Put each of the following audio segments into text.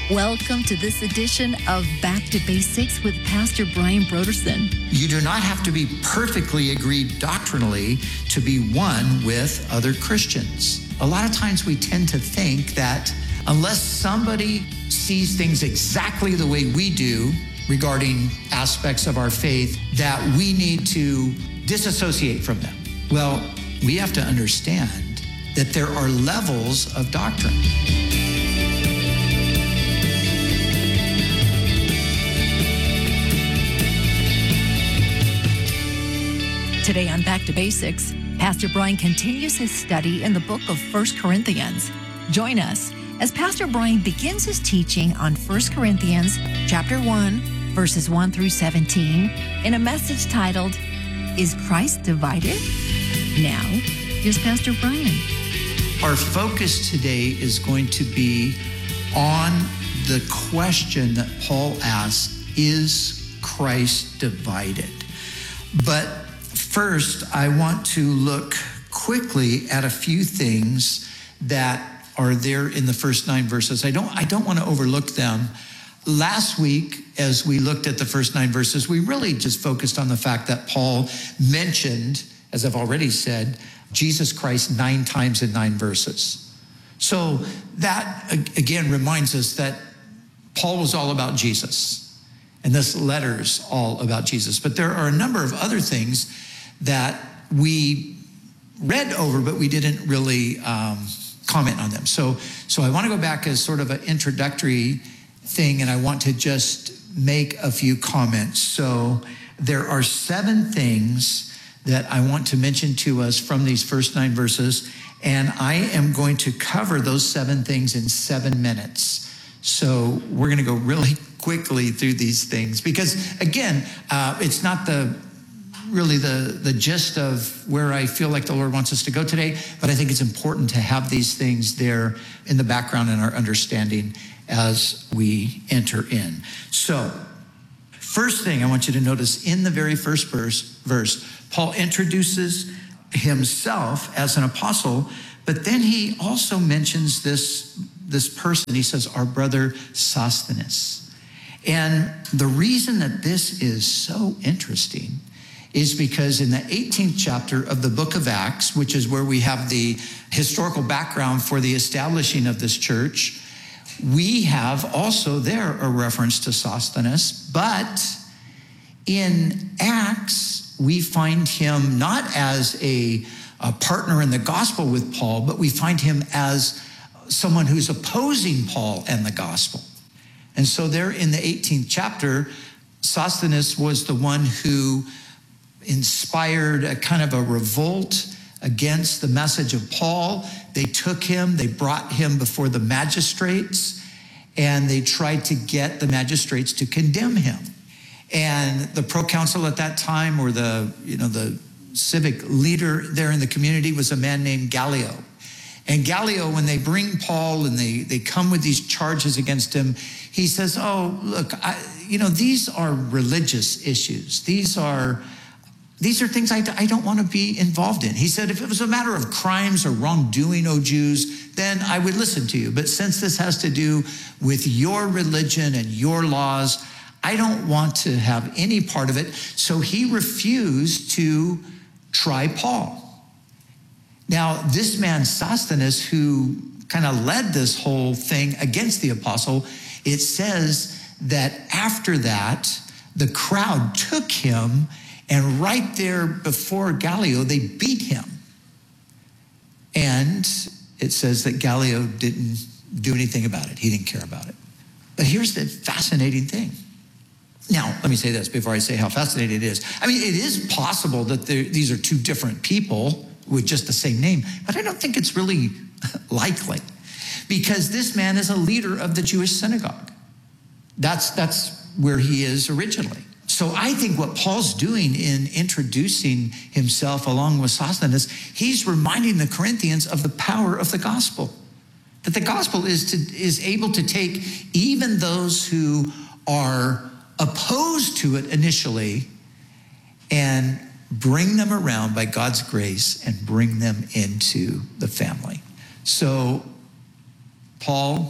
Welcome to this edition of Back to Basics with Pastor Brian Brodersen. You do not have to be perfectly agreed doctrinally to be one with other Christians. A lot of times we tend to think that unless somebody sees things exactly the way we do regarding aspects of our faith, that we need to disassociate from them. Well, we have to understand that there are levels of doctrine. Today on Back to Basics, Pastor Brian continues his study in the book of 1 Corinthians. Join us as Pastor Brian begins his teaching on 1 Corinthians chapter 1, verses 1 through 17, in a message titled, Is Christ Divided? Now, here's Pastor Brian. Our focus today is going to be on the question that Paul asks, is Christ divided? But first, I want to look quickly at a few things that are there in the first 9 verses. I don't want to overlook them. Last week, as we looked at the first 9 verses, we really just focused on the fact that Paul mentioned, as I've already said, Jesus Christ 9 times in 9 verses. So that, again, reminds us that Paul was all about Jesus, and this letter's all about Jesus. But there are a number of other things that we read over, but we didn't really comment on them. So I want to go back as sort of an introductory thing, and I want to just make a few comments. So there are 7 things that I want to mention to us from these first 9 verses, and I am going to cover those 7 things in 7 minutes. So we're going to go really quickly through these things because, again, it's not the gist of where I feel like the Lord wants us to go today, but I think it's important to have these things there in the background in our understanding as we enter in. So, first thing I want you to notice in the very first verse, Paul introduces himself as an apostle, but then he also mentions this person. He says, our brother Sosthenes. And the reason that this is so interesting is because in the 18th chapter of the book of Acts, which is where we have the historical background for the establishing of this church, we have also there a reference to Sosthenes, but in Acts, we find him not as a partner in the gospel with Paul, but we find him as someone who's opposing Paul and the gospel. And so there in the 18th chapter, Sosthenes was the one who inspired a kind of a revolt against the message of Paul. They took him, they brought him before the magistrates, and they tried to get the magistrates to condemn him. And the proconsul at that time, or the civic leader there in the community, was a man named Gallio. And Gallio, when they bring Paul and they come with these charges against him, he says, oh, look, these are religious issues. These are things I don't want to be involved in. He said, if it was a matter of crimes or wrongdoing, O Jews, then I would listen to you. But since this has to do with your religion and your laws, I don't want to have any part of it. So he refused to try Paul. Now, this man, Sosthenes, who kind of led this whole thing against the apostle, it says that after that, the crowd took him, and right there before Gallio, they beat him. And it says that Gallio didn't do anything about it. He didn't care about it. But here's the fascinating thing. Now, let me say this before I say how fascinating it is. I mean, it is possible that these are 2 different people with just the same name, but I don't think it's really likely because this man is a leader of the Jewish synagogue. That's where he is originally. So I think what Paul's doing in introducing himself along with Sosthenes, he's reminding the Corinthians of the power of the gospel. That the gospel is able to take even those who are opposed to it initially and bring them around by God's grace and bring them into the family. So Paul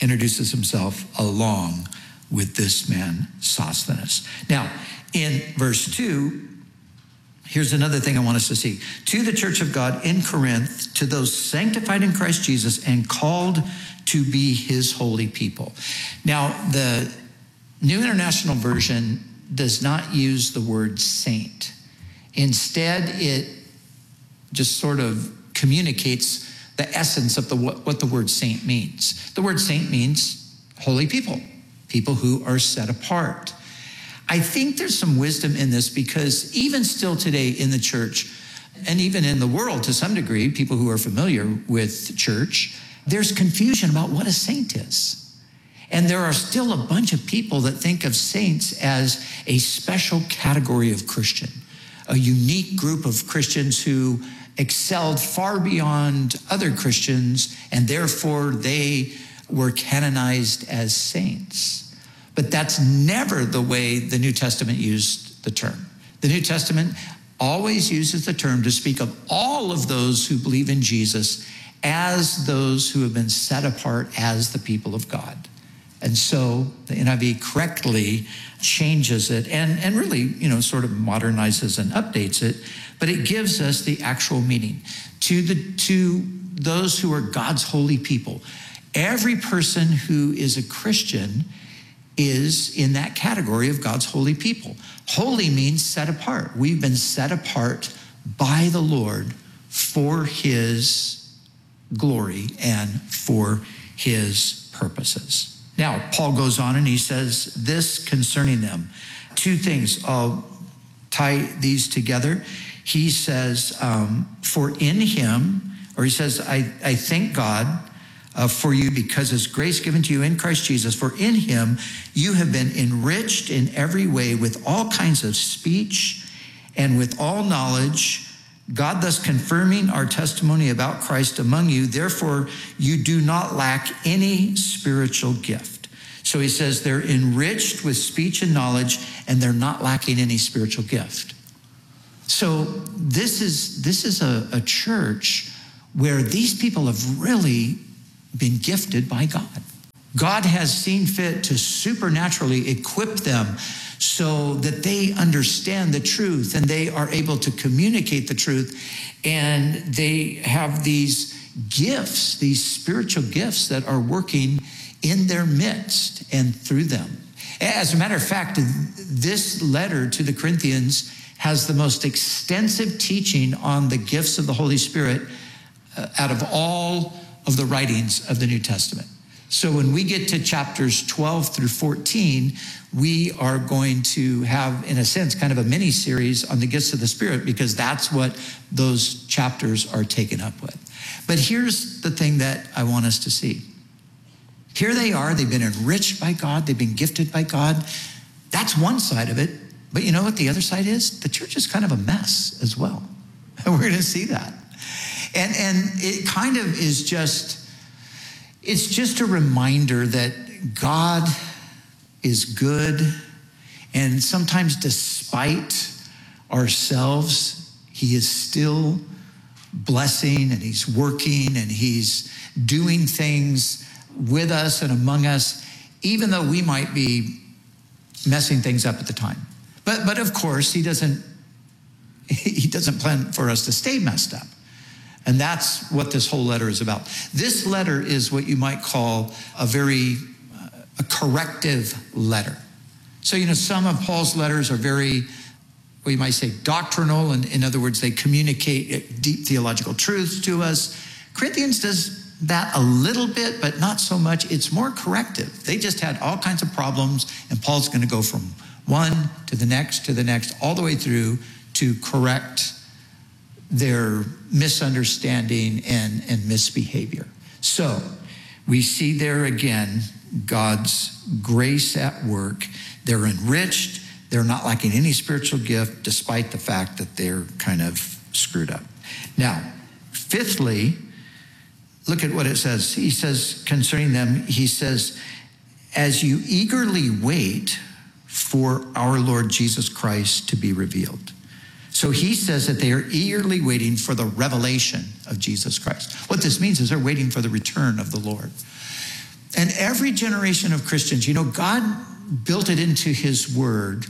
introduces himself along with this man, Sosthenes. Now, in verse 2, here's another thing I want us to see. To the church of God in Corinth, to those sanctified in Christ Jesus and called to be his holy people. Now, the New International Version does not use the word saint. Instead, it just sort of communicates the essence of what the word saint means. The word saint means holy people, people who are set apart. I think there's some wisdom in this because even still today in the church, and even in the world to some degree, people who are familiar with church, there's confusion about what a saint is. And there are still a bunch of people that think of saints as a special category of Christian, a unique group of Christians who excelled far beyond other Christians, and therefore they were canonized as saints. But that's never the way the New Testament used the term. The New Testament always uses the term to speak of all of those who believe in Jesus as those who have been set apart as the people of God. And so the NIV correctly changes it and really, sort of modernizes and updates it, but it gives us the actual meaning. To those who are God's holy people, every person who is a Christian is in that category of God's holy people. Holy means set apart. We've been set apart by the Lord for his glory and for his purposes. Now, Paul goes on and he says this concerning them. Two things, I'll tie these together. He says, for in him, or he says, I thank God for you because his grace given to you in Christ Jesus, for in him you have been enriched in every way with all kinds of speech and with all knowledge, God thus confirming our testimony about Christ among you. Therefore, you do not lack any spiritual gift. So he says they're enriched with speech and knowledge, and they're not lacking any spiritual gift. So this is a church where these people have really been gifted by God. God has seen fit to supernaturally equip them so that they understand the truth and they are able to communicate the truth, and they have these gifts, these spiritual gifts that are working in their midst and through them. As a matter of fact, this letter to the Corinthians has the most extensive teaching on the gifts of the Holy Spirit out of all of the writings of the New Testament. So when we get to chapters 12 through 14, we are going to have, in a sense, kind of a mini series on the gifts of the Spirit, because that's what those chapters are taken up with. But here's the thing that I want us to see. Here they are, they've been enriched by God, they've been gifted by God. That's one side of it. But you know what the other side is? The church is kind of a mess as well. And we're going to see that. And it kind of is just, it's just a reminder that God is good, and sometimes despite ourselves, he is still blessing, and he's working, and he's doing things with us and among us, even though we might be messing things up at the time. But of course, he doesn't plan for us to stay messed up. And that's what this whole letter is about. This letter is what you might call a corrective letter. So, some of Paul's letters are very, what you might say, doctrinal. And in other words, they communicate deep theological truths to us. Corinthians does that a little bit, but not so much. It's more corrective. They just had all kinds of problems, and Paul's going to go from one to the next, all the way through to correct their misunderstanding and misbehavior. So we see there again God's grace at work. They're enriched. They're not lacking any spiritual gift, despite the fact that they're kind of screwed up. Now, fifthly, look at what it says. He says concerning them, he says, as you eagerly wait for our Lord Jesus Christ to be revealed. So he says that they are eagerly waiting for the revelation of Jesus Christ. What this means is they're waiting for the return of the Lord. And every generation of Christians, God built it into his word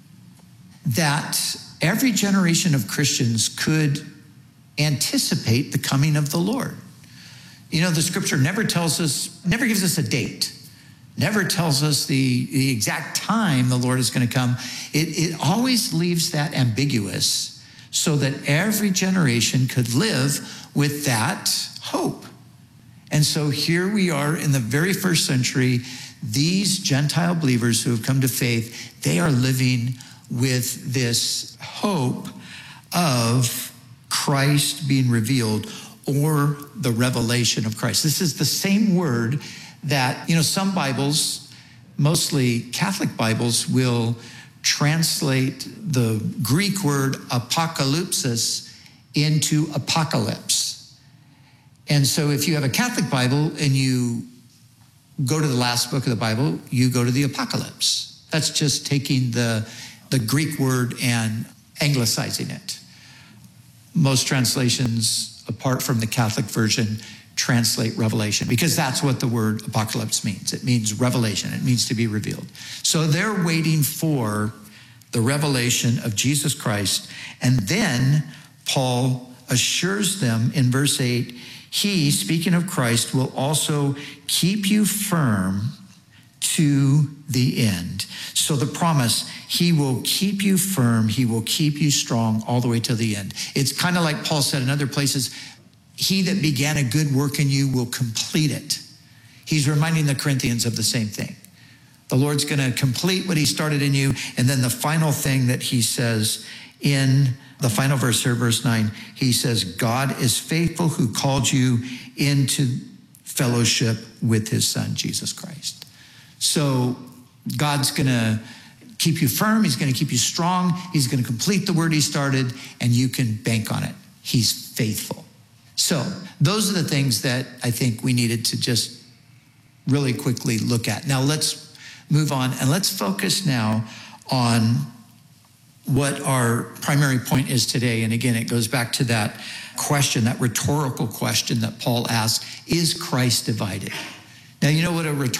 that every generation of Christians could anticipate the coming of the Lord. The scripture never gives us a date, never tells us the exact time the Lord is going to come. It always leaves that ambiguous so that every generation could live with that hope. And so here we are in the very first century, these Gentile believers who have come to faith, they are living with this hope of Christ being revealed, or the revelation of Christ. This is the same word that, some Bibles, mostly Catholic Bibles, will translate the Greek word apocalypsis into apocalypse. And so if you have a Catholic Bible and you go to the last book of the Bible, you go to the Apocalypse. That's just taking the Greek word and anglicizing it. Most translations, apart from the Catholic version, translate revelation, because that's what the word apocalypse means. It means revelation. It means to be revealed. So they're waiting for the revelation of Jesus Christ. And then Paul assures them in verse 8, he, speaking of Christ, will also keep you firm to the end. So the promise, he will keep you firm, he will keep you strong all the way to the end. It's kind of like Paul said in other places, he that began a good work in you will complete it. He's reminding the Corinthians of the same thing. The Lord's going to complete what he started in you. And then the final thing that he says in the final verse here, verse 9, he says, God is faithful who called you into fellowship with his son, Jesus Christ. So God's going to keep you firm. He's going to keep you strong. He's going to complete the word he started, and you can bank on it. He's faithful. So those are the things that I think we needed to just really quickly look at. Now let's move on, and let's focus now on what our primary point is today. And again, it goes back to that question, that rhetorical question that Paul asked, is Christ divided? Now, you know what a rhetorical